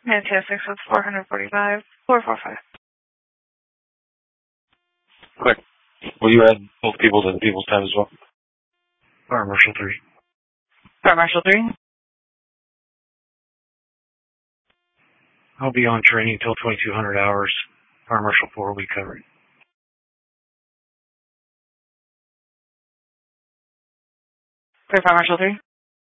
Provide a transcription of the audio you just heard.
Fantastic. So it's 445. 445. Quick. Will you add both people's and people's time as well? Fire Marshal 3. Fire Marshal 3. I'll be on training until 2200 hours. Fire Marshal 4 will be covered. Fire Marshal 3.